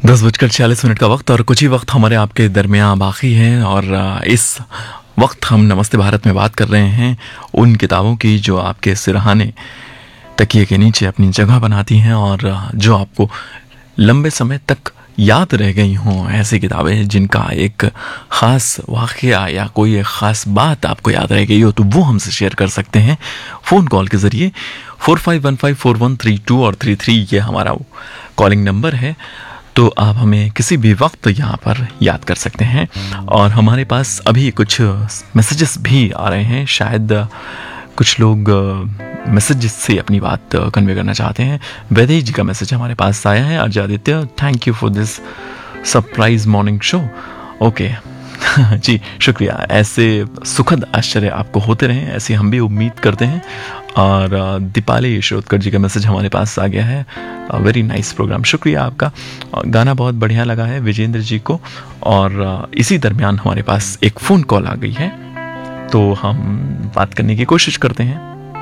10:46 का वक्त और कुछ ही वक्त हमारे आपके दरमियाँ बाकी है और इस वक्त हम नमस्ते भारत में बात कर रहे हैं उन किताबों की जो आपके सिरहाने तकिए के नीचे अपनी जगह बनाती हैं और जो आपको लंबे समय तक याद रह गई हों। ऐसी किताबें जिनका एक ख़ास वाक़या या कोई एक ख़ास बात आपको याद रह गई हो तो वो हमसे शेयर कर सकते हैं फ़ोन कॉल के ज़रिए। 45154132 और 33 ये हमारा कॉलिंग नंबर है, तो आप हमें किसी भी वक्त यहाँ पर याद कर सकते हैं। और हमारे पास अभी कुछ मैसेजेस भी आ रहे हैं, शायद कुछ लोग मैसेज से अपनी बात कन्वे करना चाहते हैं। वैदेही जी का मैसेज हमारे पास आया है। Ajay Aditya, thank you for this surprise morning show. Okay जी शुक्रिया। ऐसे सुखद आश्चर्य आपको होते रहें, ऐसी हम भी उम्मीद करते हैं। और दीपाली यशोधकर जी का मैसेज हमारे पास आ गया है। वेरी नाइस प्रोग्राम, शुक्रिया आपका। गाना बहुत बढ़िया लगा है विजेंद्र जी को। और इसी दरमियान हमारे पास एक फ़ोन कॉल आ गई है, तो हम बात करने की कोशिश करते हैं।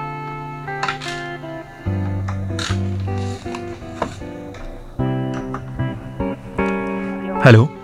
हेलो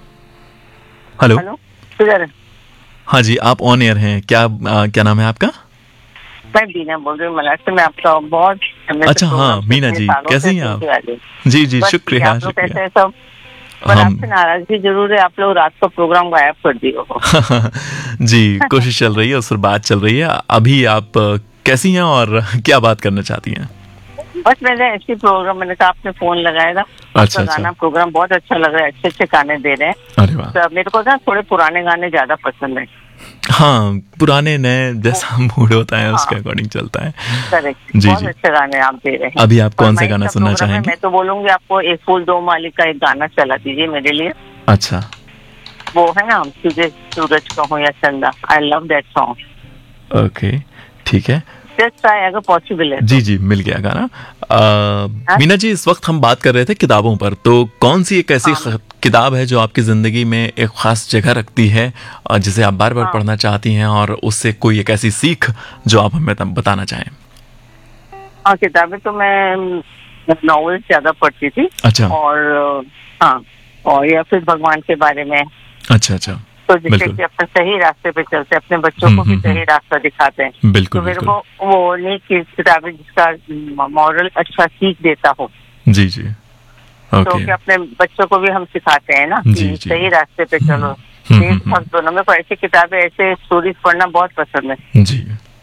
हेलो हेलो, हाँ जी, आप ऑन एयर हैं। क्या नाम है आपका? मैं बीना बोल रही हूँ महाराष्ट्र में। आपका बहुत अच्छा, हाँ मीना जी, कैसे हैं आप? जी जी शुक्रिया आप लोग शुक्रिया। कैसे हैं सब? पर आपसे नाराजगी जरूर है, आप लोग रात को प्रोग्राम गायब कर दिए हो। जी कोशिश चल रही है, उस पर बात चल रही है। अभी आप कैसी हैं और क्या बात करना चाहती हैं? बस मैंने ऐसी प्रोग्राम, मैंने कहा आपने फोन लगाया था। अच्छा गाना प्रोग्राम बहुत अच्छा लग रहा है, अच्छे अच्छे गाने दे रहे हैं। अरे वाह। तो मेरे को ना थोड़े पुराने गाने ज्यादा पसंद है। हाँ, पुराने नए जैसा मूड होता है उसके अकॉर्डिंग चलता है। करेक्ट, जी बहुत जी। अच्छे गाने आप दे रहे हैं। अभी आप कौन सा गाना सुनना चाहेंगे? मैं तो बोलूंगी आपको एक फूल दो माली का एक गाना चला दीजिए मेरे लिए। अच्छा, वो है ना, तुझे सूरज कहूं या चंदा। I love that song. Okay ठीक है। जस्ट ट्राई अगर पॉसिबल है। जी जी, मिल गया गाना। मीना जी, इस वक्त हम बात कर रहे थे किताबों पर, तो कौन सी एक ऐसी किताब है जो आपकी जिंदगी में एक खास जगह रखती है और जिसे आप बार बार पढ़ना चाहती हैं और उससे कोई एक ऐसी सीख जो आप हमें बताना चाहें? हाँ, किताबें तो मैं नॉवेल्स ज्यादा पढ़ती थी। अच्छा। और हाँ, और या फिर भगवान के बारे में। अच्छा अच्छा, तो जिससे कि अपने सही रास्ते पे चलते, अपने बच्चों को भी सही रास्ता दिखाते हैं। बिल्कुल तो मेरे को वो नहीं कि किताबें जिसका मॉरल अच्छा सीख देता हो। जी जी, तो कि अपने बच्चों को भी हम सिखाते हैं ना कि सही रास्ते पे चलो। देशभक्त दोनों में ऐसी किताबें, ऐसे स्टोरीज पढ़ना बहुत पसंद है। जी,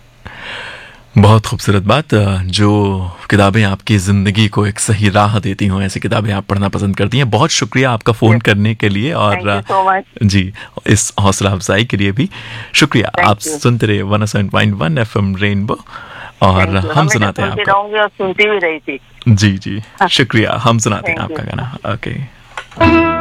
बहुत खूबसूरत बात। जो किताबें आपकी ज़िंदगी को एक सही राह देती हों, ऐसी किताबें आप पढ़ना पसंद करती हैं। बहुत शुक्रिया आपका फ़ोन करने के लिए और जी इस हौसला अफजाई के लिए भी शुक्रिया। आप सुनते रहे 107.1 FM रेनबो और हम सुनाते हैं आपको। और सुनती भी रही थी। जी जी शुक्रिया, हम सुनाते हैं आपका गाना। ओके।